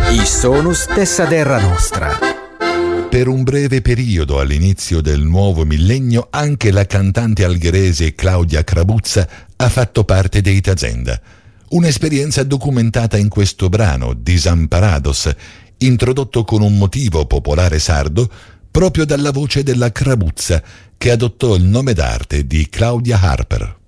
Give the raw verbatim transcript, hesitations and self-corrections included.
I sonus dessa terra nostra. Per un breve periodo all'inizio del nuovo millennio anche la cantante algherese Claudia Crabuzza ha fatto parte dei Tazenda. Un'esperienza documentata in questo brano, Disamparados, introdotto con un motivo popolare sardo proprio dalla voce della Crabuzza, che adottò il nome d'arte di Claudia Harper.